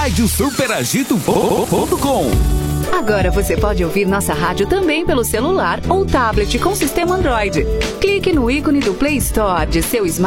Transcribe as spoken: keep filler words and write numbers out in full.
rádio super agito ponto com. Agora você pode ouvir nossa rádio também pelo celular ou tablet com sistema Android. Clique no ícone do Play Store de seu smartphone